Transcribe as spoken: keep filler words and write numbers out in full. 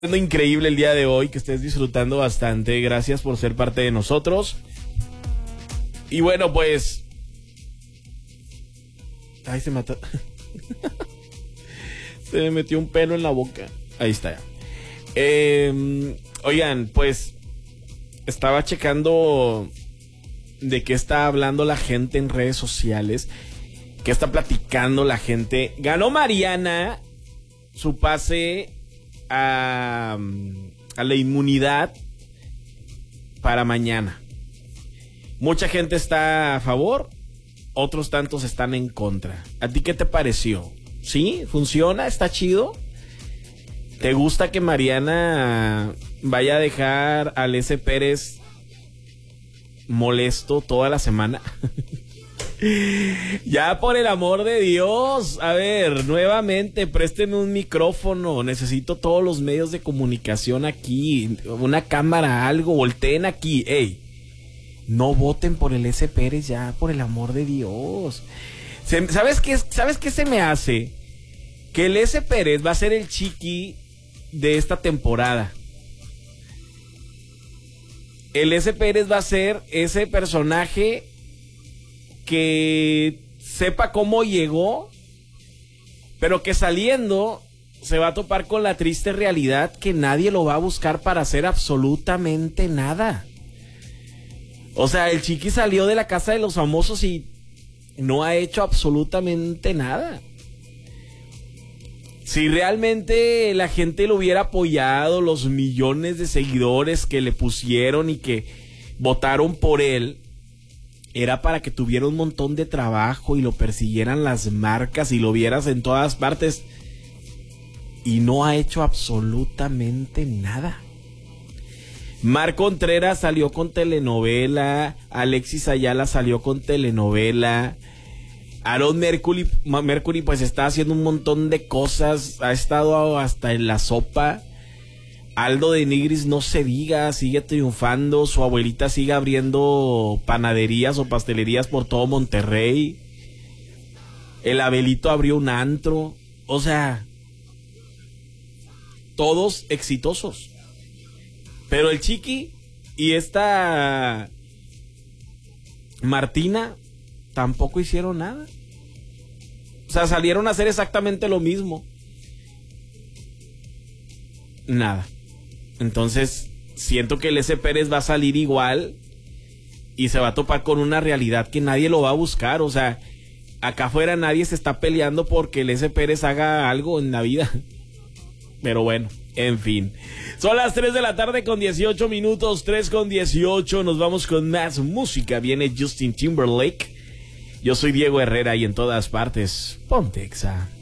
Increíble el día de hoy, que estés disfrutando bastante. Gracias por ser parte de nosotros. Y bueno, pues... Ay, se mató. Se me metió un pelo en la boca. Ahí está ya. Eh, oigan, pues... Estaba checando de qué está hablando la gente en redes sociales. Qué está platicando la gente. Ganó Mariana su pase... A, a la inmunidad para mañana. Mucha gente está a favor, otros tantos están en contra. ¿A ti qué te pareció? ¿Sí? ¿Funciona? ¿Está chido? ¿Te gusta que Mariana vaya a dejar al S. Pérez molesto toda la semana? Ya, por el amor de Dios. A ver, nuevamente, préstenme un micrófono. Necesito todos los medios de comunicación aquí. Una cámara, algo, volteen aquí. Ey, no voten por el S. Pérez ya, por el amor de Dios. Se, ¿Sabes qué, ¿Sabes qué se me hace? Que el S. Pérez va a ser el chiqui de esta temporada. El S. Pérez va a ser ese personaje que sepa cómo llegó, pero que saliendo se va a topar con la triste realidad que nadie lo va a buscar para hacer absolutamente nada. O sea, el chiqui salió de la casa de los famosos y no ha hecho absolutamente nada. Si realmente la gente lo hubiera apoyado, los millones de seguidores que le pusieron y que votaron por él, era para que tuviera un montón de trabajo y lo persiguieran las marcas y lo vieras en todas partes. Y no ha hecho absolutamente nada. Mar Contreras salió con telenovela. Alexis Ayala salió con telenovela. Aaron Mercury, Mercury pues está haciendo un montón de cosas. Ha estado hasta en la sopa. Aldo de Nigris no se diga, sigue triunfando. Su abuelita sigue abriendo panaderías o pastelerías por todo Monterrey. El Abelito abrió un antro. O sea, todos exitosos. Pero el Chiqui y esta Martina tampoco hicieron nada. O sea, salieron a hacer exactamente lo mismo. Nada. Entonces, siento que el S. Pérez va a salir igual y se va a topar con una realidad que nadie lo va a buscar. O sea, acá afuera nadie se está peleando porque el S. Pérez haga algo en la vida. Pero bueno, en fin. Son las tres de la tarde con dieciocho minutos, tres con dieciocho. Nos vamos con más música. Viene Justin Timberlake. Yo soy Diego Herrera y en todas partes, ponte Exa.